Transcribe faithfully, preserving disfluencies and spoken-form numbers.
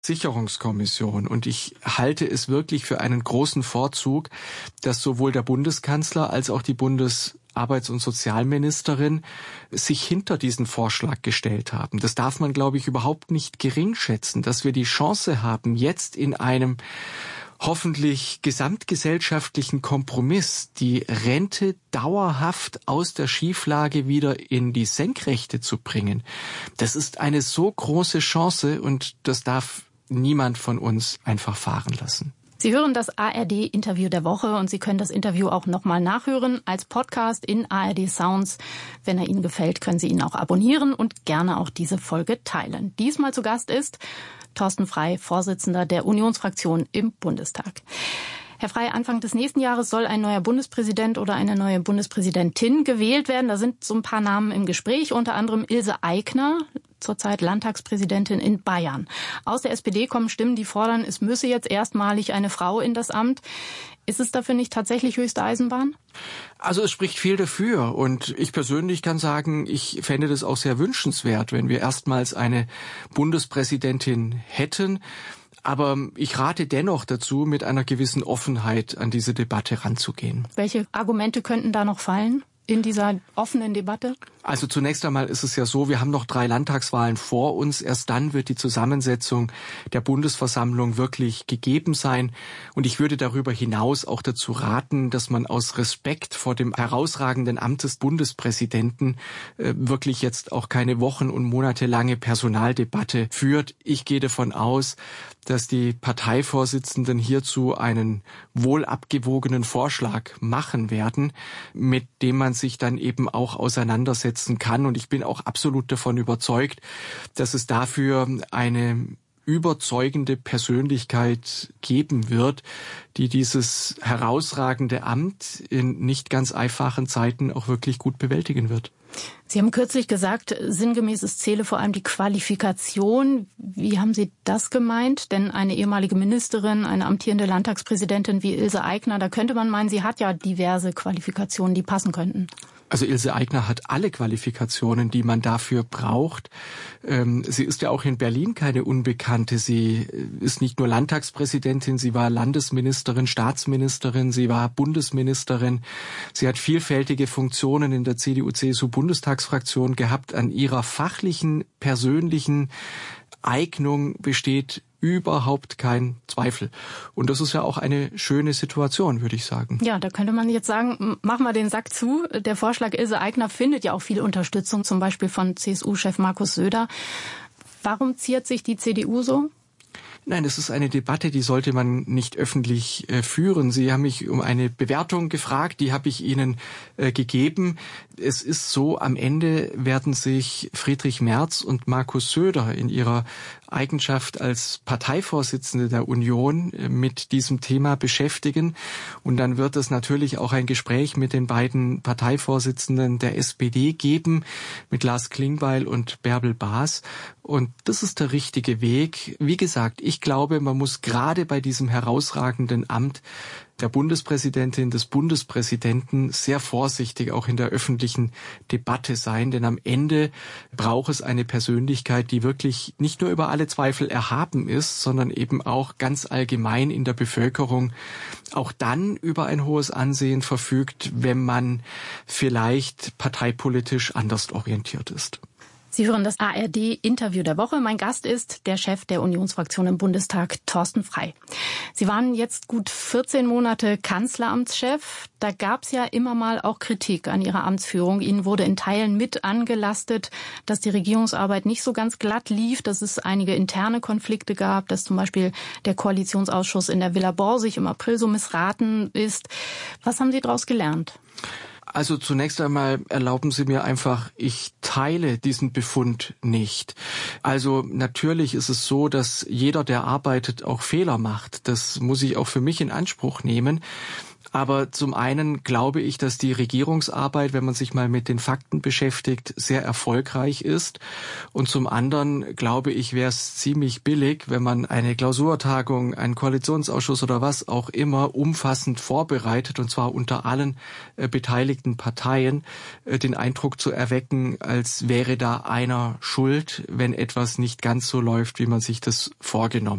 Sicherungskommission. Und ich halte es wirklich für einen großen Vorzug, dass sowohl der Bundeskanzler als auch die Bundesarbeits- und Sozialministerin sich hinter diesen Vorschlag gestellt haben. Das darf man, glaube ich, überhaupt nicht geringschätzen, dass wir die Chance haben, jetzt in einem hoffentlich gesamtgesellschaftlichen Kompromiss die Rente dauerhaft aus der Schieflage wieder in die Senkrechte zu bringen. Das ist eine so große Chance und das darf niemand von uns einfach fahren lassen. Sie hören das A R D-Interview der Woche und Sie können das Interview auch nochmal nachhören als Podcast in A R D Sounds. Wenn er Ihnen gefällt, können Sie ihn auch abonnieren und gerne auch diese Folge teilen. Diesmal zu Gast ist Thorsten Frey, Vorsitzender der Unionsfraktion im Bundestag. Herr Frey, Anfang des nächsten Jahres soll ein neuer Bundespräsident oder eine neue Bundespräsidentin gewählt werden. Da sind so ein paar Namen im Gespräch, unter anderem Ilse Aigner, zurzeit Landtagspräsidentin in Bayern. Aus der S P D kommen Stimmen, die fordern, es müsse jetzt erstmalig eine Frau in das Amt. Ist es dafür nicht tatsächlich höchste Eisenbahn? Also es spricht viel dafür und ich persönlich kann sagen, ich fände das auch sehr wünschenswert, wenn wir erstmals eine Bundespräsidentin hätten. Aber ich rate dennoch dazu, mit einer gewissen Offenheit an diese Debatte ranzugehen. Welche Argumente könnten da noch fallen in dieser offenen Debatte? Also zunächst einmal ist es ja so, wir haben noch drei Landtagswahlen vor uns. Erst dann wird die Zusammensetzung der Bundesversammlung wirklich gegeben sein. Und ich würde darüber hinaus auch dazu raten, dass man aus Respekt vor dem herausragenden Amt des Bundespräsidenten äh, wirklich jetzt auch keine wochen- und monatelange Personaldebatte führt. Ich gehe davon aus, dass die Parteivorsitzenden hierzu einen wohl abgewogenen Vorschlag machen werden, mit dem man sich dann eben auch auseinandersetzen kann. Und ich bin auch absolut davon überzeugt, dass es dafür eine überzeugende Persönlichkeit geben wird, die dieses herausragende Amt in nicht ganz einfachen Zeiten auch wirklich gut bewältigen wird. Sie haben kürzlich gesagt, sinngemäß es zähle vor allem die Qualifikation. Wie haben Sie das gemeint? Denn eine ehemalige Ministerin, eine amtierende Landtagspräsidentin wie Ilse Aigner, da könnte man meinen, sie hat ja diverse Qualifikationen, die passen könnten. Also Ilse Aigner hat alle Qualifikationen, die man dafür braucht. Ähm, sie ist ja auch in Berlin keine Unbekannte. Sie ist nicht nur Landtagspräsidentin, sie war Landesministerin, Staatsministerin, sie war Bundesministerin. Sie hat vielfältige Funktionen in der C D U C S U-Bundestagsfraktion gehabt. An ihrer fachlichen, persönlichen Eignung besteht überhaupt kein Zweifel. Und das ist ja auch eine schöne Situation, würde ich sagen. Ja, da könnte man jetzt sagen, machen wir den Sack zu. Der Vorschlag Ilse Aigner findet ja auch viel Unterstützung, zum Beispiel von C S U-Chef Markus Söder. Warum ziert sich die C D U so? Nein, das ist eine Debatte, die sollte man nicht öffentlich äh, führen. Sie haben mich um eine Bewertung gefragt, die habe ich Ihnen äh, gegeben. Es ist so, am Ende werden sich Friedrich Merz und Markus Söder in ihrer Eigenschaft als Parteivorsitzende der Union äh, mit diesem Thema beschäftigen. Und dann wird es natürlich auch ein Gespräch mit den beiden Parteivorsitzenden der S P D geben, mit Lars Klingbeil und Bärbel Baas. Und das ist der richtige Weg. Wie gesagt, ich glaube, man muss gerade bei diesem herausragenden Amt der Bundespräsidentin, des Bundespräsidenten sehr vorsichtig auch in der öffentlichen Debatte sein. Denn am Ende braucht es eine Persönlichkeit, die wirklich nicht nur über alle Zweifel erhaben ist, sondern eben auch ganz allgemein in der Bevölkerung auch dann über ein hohes Ansehen verfügt, wenn man vielleicht parteipolitisch anders orientiert ist. Sie hören das A R D-Interview der Woche. Mein Gast ist der Chef der Unionsfraktion im Bundestag, Thorsten Frey. Sie waren jetzt gut vierzehn Monate Kanzleramtschef. Da gab es ja immer mal auch Kritik an Ihrer Amtsführung. Ihnen wurde in Teilen mit angelastet, dass die Regierungsarbeit nicht so ganz glatt lief, dass es einige interne Konflikte gab, dass zum Beispiel der Koalitionsausschuss in der Villa Borsig im April so missraten ist. Was haben Sie daraus gelernt? Also zunächst einmal erlauben Sie mir einfach, ich teile diesen Befund nicht. Also natürlich ist es so, dass jeder, der arbeitet, auch Fehler macht. Das muss ich auch für mich in Anspruch nehmen. Aber zum einen glaube ich, dass die Regierungsarbeit, wenn man sich mal mit den Fakten beschäftigt, sehr erfolgreich ist. Und zum anderen glaube ich, wäre es ziemlich billig, wenn man eine Klausurtagung, einen Koalitionsausschuss oder was auch immer umfassend vorbereitet, und zwar unter allen äh, beteiligten Parteien, äh, den Eindruck zu erwecken, als wäre da einer schuld, wenn etwas nicht ganz so läuft, wie man sich das vorgenommen